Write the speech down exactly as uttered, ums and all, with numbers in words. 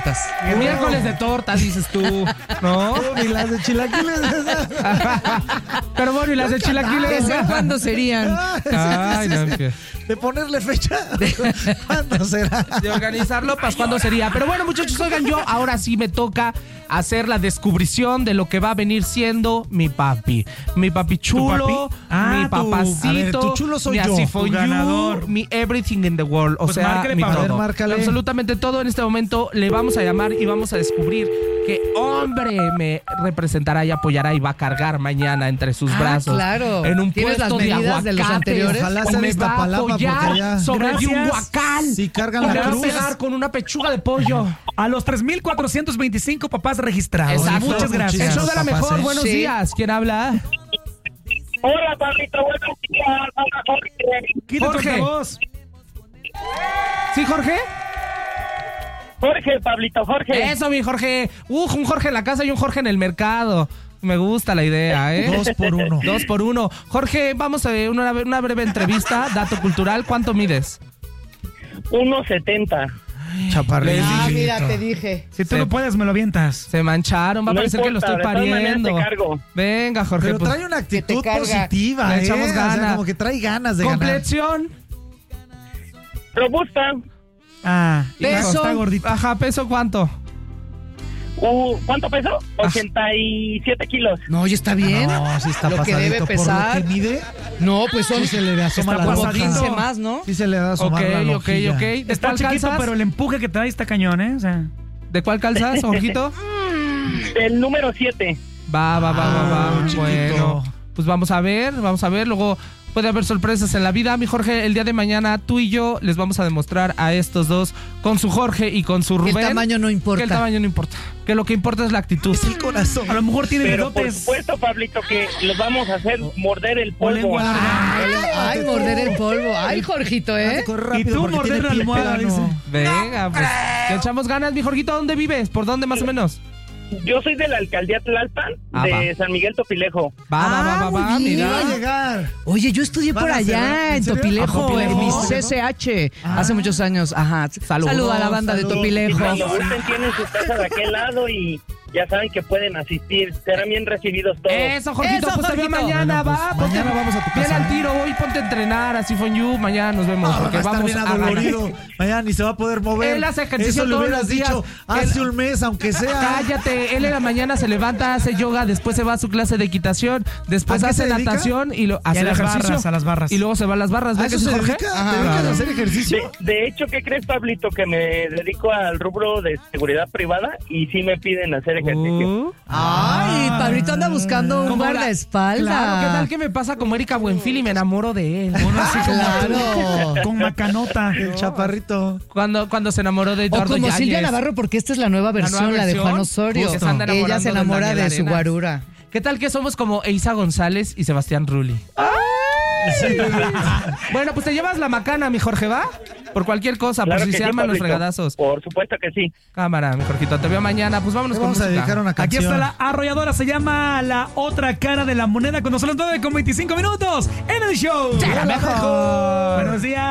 tortas. El miércoles de tortas, dices tú, ¿no? Ni las de chilaquiles. Pero bueno, ¿y las de chilaquiles? ¿Cuándo serían? Ay, no, que... De ponerle fecha. ¿Cuándo será? De organizarlo, pues cuándo sería. Pero bueno, muchachos, oigan, yo ahora sí me toca hacer la descubrición de lo que va a venir siendo mi papi. Mi papi chulo, papi? Ah, mi tu- papacito, a ver, tu chulo soy mi yo, así for tu you, ganador. mi everything in the world. O Pues sea, márcale, mi Pablo. todo. A ver, márcale. Absolutamente todo en este momento le vamos a llamar y vamos a descubrir qué hombre me representará y apoyará y va a cargar mañana entre sus Ah, brazos. claro. En un ¿Tienes puesto las de medidas de los aguacates. anteriores? Ojalá O sea me de va a Iztapalapa, porque apoyar allá- sobre de un Gracias. guacal. Sí, cargan O la me va a cruz. pegar con una pechuga de pollo. A los tres mil cuatrocientos veinticinco papás registrados. Exacto. Muchas gracias. El show de la Papás, mejor. ¿eh? Buenos Sí. días. ¿Quién habla? Hola, Pablito, buenos días. Hola, Jorge. Quita tu Jorge. altavoz. ¿Sí, Jorge? Jorge, Pablito, Jorge. Eso, mi Jorge. Uh, un Jorge en la casa y un Jorge en el mercado. Me gusta la idea, ¿eh? Dos por uno. Dos por uno. Jorge, vamos a ver una, una breve entrevista. Dato cultural. ¿Cuánto mides? uno setenta. Chaparrito. Ah, mira, te dije. Si tú Se- no puedes, me lo avientas. Se mancharon. Va a No parecer que lo importa, estoy de todas maneras pariendo. te cargo. Venga, Jorge. Pero pues, trae una Que te actitud carga. positiva, Le ¿eh? echamos O sea, ganas. como que trae ganas de ganar. complexión. Robusta. Ah, Peso. está gordito. Ajá, ¿peso cuánto? Uh, ¿Cuánto pesó? ochenta y siete kilos. No, ya está bien. No, sí está Lo que pasadito. debe Por pesar. lo que mide, No, pues son sí se le asoma Está la como pasadito. boca. quince más, ¿no? Sí se le da a Ok, asomar la ok, lojilla. ok. ¿De Está cuál chiquito, calzas? pero el empuje que trae está cañón, ¿eh? O sea, ¿De cuál calzas, Jorgito? El número siete. Va, va, va, va, va. Ah, chiquito. Bueno, pues vamos a ver, vamos a ver. Luego puede haber sorpresas en la vida. Mi Jorge, el día de mañana tú y yo les vamos a demostrar a estos dos, con su Jorge y con su Que Rubén, el tamaño no que importa. el tamaño no importa. Que lo que importa es la actitud. Es el corazón. a lo mejor tiene Pero por dedotes. supuesto, Pablito, que los vamos a hacer morder el O polvo. lengua larga. Ay, morder el polvo. Ay, Jorgito, ¿eh? Corre Y rápido tú porque morder tiene la piel almohada, plano. dice. Venga, pues le echamos ganas. Mi Jorgito, ¿dónde vives? ¿Por dónde más o menos? Yo soy de la alcaldía Tlalpan, Ah, de va. San Miguel Topilejo. Va, va, va, va, Ah, va, muy bien. Va a mira. llegar. Oye, yo estudié ¿Van por a cerrar? allá, ¿En en serio? Topilejo, ¿A Topilejo? en mi C C H, hace muchos años. Ajá. Saludos, Saluda a la banda saludos. de Y Topilejo. cuando gusten tienen su casa de aquel lado y ya saben que pueden asistir. Serán bien recibidos todos. Eso, Jorgito, Eso, pues te veo Jorgito. mañana, Bueno, va. pues, ponte- mañana vamos a tu Bien casa, al ¿eh? tiro, hoy ponte a entrenar, así fue you. Mañana nos vemos, No, porque va a estar vamos bien a ganar. adolorido. Mañana ni se va a poder mover. Él hace ejercicio Eso le todos hubieras los días. dicho hace Él- un mes, aunque sea. Cállate, él en la mañana se levanta, hace yoga, después se va a su clase de equitación, después ¿A qué hace se dedica? natación y lo hace a las ejercicio. barras, a las barras. Y luego se va a las barras. ¿A ¿Ves eso que se sí, Jorge? dedica? Ajá. ¿Te dedicas Claro. a hacer ejercicio? De, de hecho, ¿qué crees, Pablito? Que me dedico al rubro de seguridad privada y sí me piden hacer ejercicio. Uh, Ay, Pablito anda buscando un como la- guardaespaldas. Claro, ¿qué tal que me pasa como Erika Buenfil y me enamoro de él? Uno así como Claro. con macanota. El chaparrito. Cuando, cuando se enamoró de O Eduardo como Yáñez. Silvia Navarro, porque esta es la nueva versión, la, nueva de versión, Juan Osorio. justo. Se anda Ella enamorando se de enamora de, Daniel su Arenas. guarura. ¿Qué tal que somos como Eiza González y Sebastián Rulli? Bueno, pues te llevas la macana, mi Jorge, ¿va? Por cualquier cosa, Claro por si que se sí, arman los Pablito. fregadazos. Por supuesto que sí. Cámara, mi Jorgito, te veo mañana. Pues vámonos Le con vamos a música. dedicar una Aquí canción. está la arrolladora, se llama La Otra Cara de la Moneda, cuando son las nueve con veinticinco minutos en el show. ¡La mejor! Buenos días.